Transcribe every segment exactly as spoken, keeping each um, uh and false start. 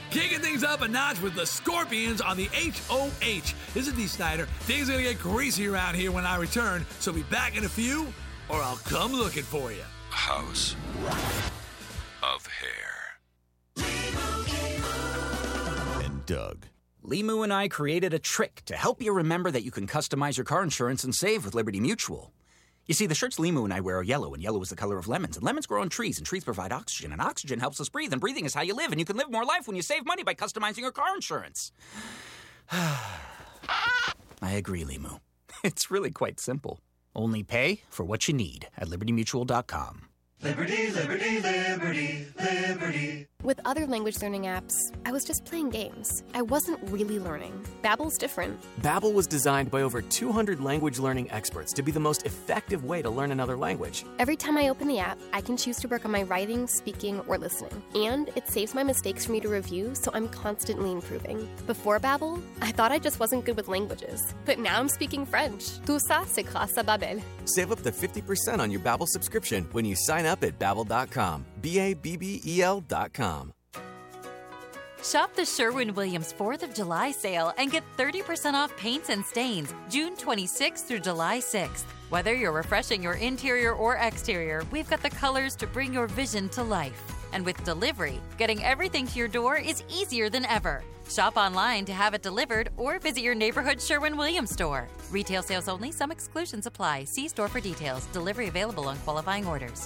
Kicking things up a notch with the Scorpions on the H O H. This is Dee Snider. Things are going to get greasy around here when I return, so be back in a few, or I'll come looking for you. House of Hair. And Doug. Limu and I created a trick to help you remember that you can customize your car insurance and save with Liberty Mutual. You see, the shirts Limu and I wear are yellow, and yellow is the color of lemons, and lemons grow on trees, and trees provide oxygen, and oxygen helps us breathe, and breathing is how you live, and you can live more life when you save money by customizing your car insurance. I agree, Limu. It's really quite simple. Only pay for what you need at liberty mutual dot com. Liberty, liberty, liberty, liberty. With other language learning apps, I was just playing games. I wasn't really learning. Babbel's different. Babbel was designed by over two hundred language learning experts to be the most effective way to learn another language. Every time I open the app, I can choose to work on my writing, speaking, or listening. And it saves my mistakes for me to review, so I'm constantly improving. Before Babbel, I thought I just wasn't good with languages. But now I'm speaking French. Tout ça, c'est grâce à Babbel. Save up to fifty percent on your Babbel subscription when you sign up at babbel dot com. B A B B E L dot com. Shop the Sherwin-Williams fourth of July sale and get thirty percent off paints and stains June twenty-sixth through July sixth. Whether you're refreshing your interior or exterior, we've got the colors to bring your vision to life. And with delivery, getting everything to your door is easier than ever. Shop online to have it delivered or visit your neighborhood Sherwin-Williams store. Retail sales only. Some exclusions apply. See store for details. Delivery available on qualifying orders.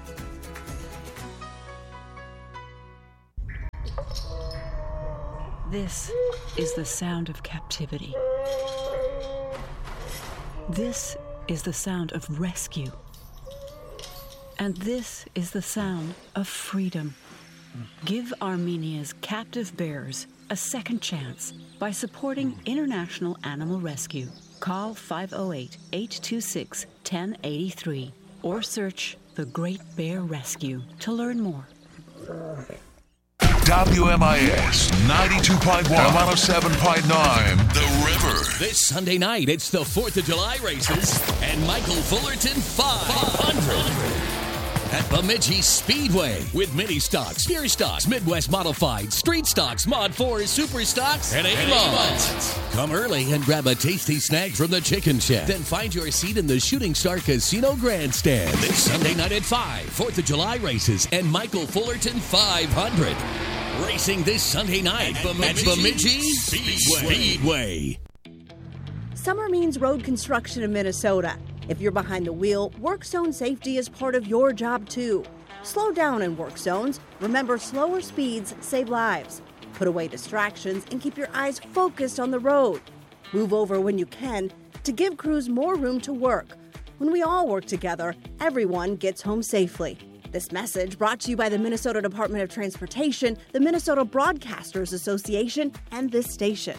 This is the sound of captivity. This is the sound of rescue. And this is the sound of freedom. Give Armenia's captive bears a second chance by supporting International Animal Rescue. Call five oh eight, eight two six, one oh eight three or search The Great Bear Rescue to learn more. W M I S ninety-two point one, one oh seven point nine, The River. This Sunday night, it's the fourth of July races and Michael Fullerton five hundred. At Bemidji Speedway with mini stocks, pure stocks, Midwest modified, street stocks, mod fours, super stocks, and A-mods. Come early and grab a tasty snack from the Chicken Shed. Then find your seat in the Shooting Star Casino Grandstand. This Sunday night at five, fourth of July races and Michael Fullerton five hundred. Racing this Sunday night at Bemidji, Bemidji Speedway. Speedway. Summer means road construction in Minnesota. If you're behind the wheel, work zone safety is part of your job too. Slow down in work zones. Remember, slower speeds save lives. Put away distractions and keep your eyes focused on the road. Move over when you can to give crews more room to work. When we all work together, everyone gets home safely. This message brought to you by the Minnesota Department of Transportation, the Minnesota Broadcasters Association, and this station.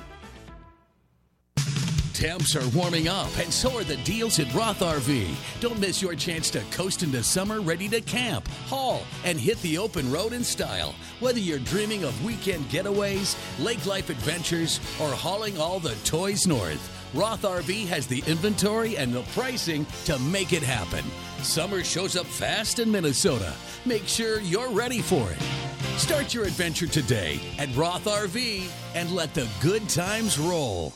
Temps are warming up, and so are the deals at Roth R V. Don't miss your chance to coast into summer ready to camp, haul, and hit the open road in style. Whether you're dreaming of weekend getaways, lake life adventures, or hauling all the toys north, Roth R V has the inventory and the pricing to make it happen. Summer shows up fast in Minnesota. Make sure you're ready for it. Start your adventure today at Roth R V and let the good times roll.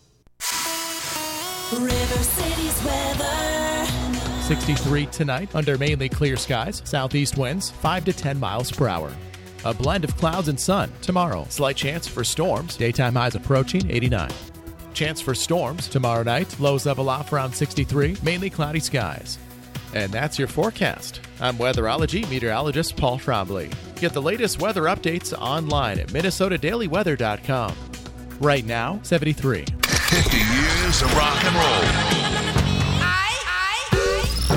River City's weather. sixty-three tonight under mainly clear skies. Southeast winds five to ten miles per hour. A blend of clouds and sun tomorrow. Slight chance for storms. Daytime highs approaching eighty-nine. Chance for storms tomorrow night. Lows level off around sixty-three. Mainly cloudy skies. And that's your forecast. I'm weatherology meteorologist Paul Trombley. Get the latest weather updates online at minnesota daily weather dot com. Right now, seventy-three. fifty years of rock and roll. I, I,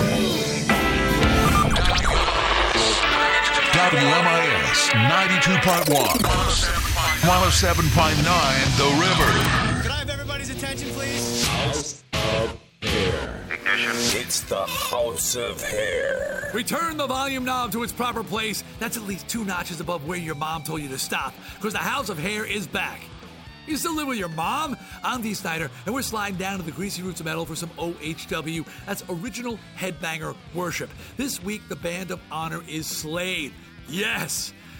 W M I S ninety-two point one, one oh seven point nine, The River. Can I have everybody's attention, please? House of Hair. Ignition. It's the House of Hair. Return the volume knob to its proper place. That's at least two notches above where your mom told you to stop, because the House of Hair is back. You still live with your mom? I'm Dee Snider, and we're sliding down to the Greasy Roots Metal for some O H W. That's Original Headbanger Worship. This week, the band of honor is Slade. Yes!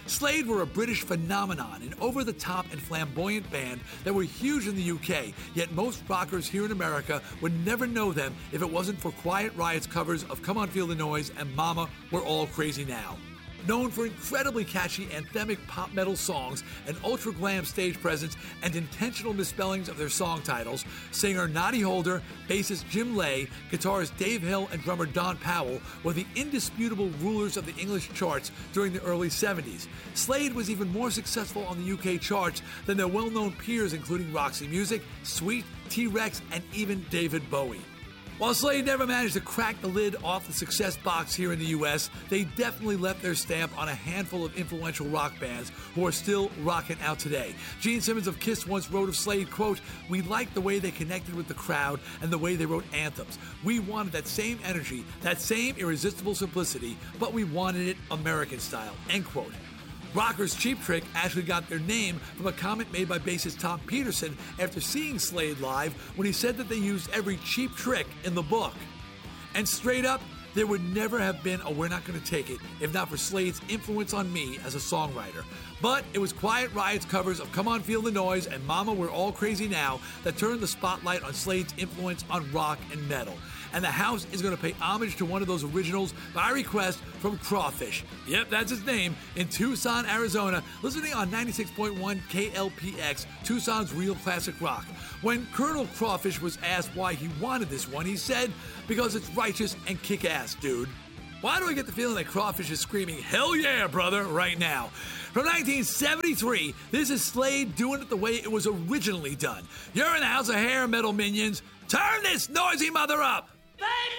Slade were a British phenomenon, an over-the-top and flamboyant band that were huge in the U K, yet most rockers here in America would never know them if it wasn't for Quiet Riot's covers of Come On Feel the Noise and Mama, We're All Crazy Now. Known for incredibly catchy anthemic pop metal songs, an ultra-glam stage presence, and intentional misspellings of their song titles, singer Noddy Holder, bassist Jim Lay, guitarist Dave Hill, and drummer Don Powell were the indisputable rulers of the English charts during the early seventies. Slade was even more successful on the U K charts than their well-known peers including Roxy Music, Sweet, T-Rex, and even David Bowie. While Slade never managed to crack the lid off the success box here in the U S, they definitely left their stamp on a handful of influential rock bands who are still rocking out today. Gene Simmons of Kiss once wrote of Slade, quote, "We liked the way they connected with the crowd and the way they wrote anthems. We wanted that same energy, that same irresistible simplicity, but we wanted it American style," end quote. Rockers Cheap Trick actually got their name from a comment made by bassist Tom Peterson after seeing Slade live when he said that they used every cheap trick in the book. And straight up, there would never have been a We're Not Gonna Take It if not for Slade's influence on me as a songwriter. But it was Quiet Riot's covers of Come On Feel the Noise and Mama, We're All Crazy Now that turned the spotlight on Slade's influence on rock and metal. And the house is going to pay homage to one of those originals by request from Crawfish. Yep, that's his name, in Tucson, Arizona, listening on ninety-six point one K L P X, Tucson's Real Classic Rock. When Colonel Crawfish was asked why he wanted this one, he said, "Because it's righteous and kick-ass, dude." Why do I get the feeling that Crawfish is screaming, "Hell yeah, brother," right now? From nineteen seventy-three, this is Slade doing it the way it was originally done. You're in the House of Hair, metal minions. Turn this noisy mother up!